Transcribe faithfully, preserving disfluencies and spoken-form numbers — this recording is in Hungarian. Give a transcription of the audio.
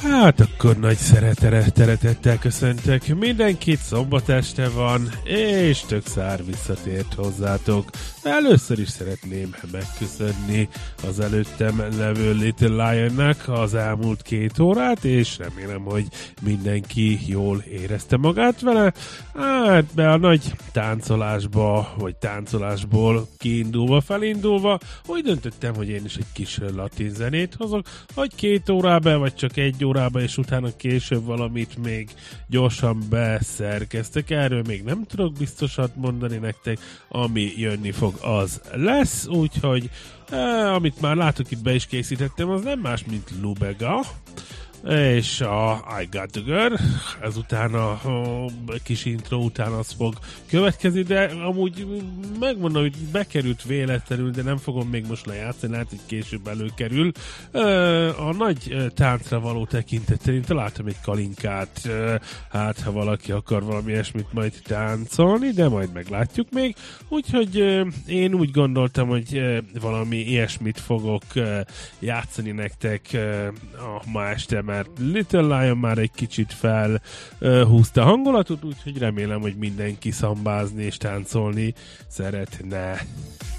Hát akkor nagy szeretettel köszöntök mindenkit, szombat este van, és tök szár visszatért hozzátok. Először is szeretném megköszönni az előttem levő Little Lionnak az elmúlt két órát, és remélem, hogy mindenki jól érezte magát vele. Hát be a nagy táncolásba, vagy táncolásból kiindulva, felindulva, úgy döntöttem, hogy én is egy kis latin zenét hozok, hogy két órába, vagy csak egy órába, és utána később valamit még gyorsan beszerkeztek. Erről még nem tudok biztosat mondani nektek, ami jönni fog, az lesz, úgyhogy eh, amit már látok, itt be is készítettem, az nem más, mint Lubega, és a I Got the Girl, ezután a, a kis intro után az fog következni, de amúgy megmondom, hogy bekerült véletlenül, de nem fogom még most lejátszani, lehet, hogy később előkerül. A nagy táncra való tekintettel én találtam egy kalinkát, hát ha valaki akar valami ilyesmit majd táncolni, de majd meglátjuk még, úgyhogy én úgy gondoltam, hogy valami ilyesmit fogok játszani nektek a ma este, mert Little Lion már egy kicsit felhúzta uh, hangulatot, úgyhogy remélem, hogy mindenki szambázni és táncolni szeretne.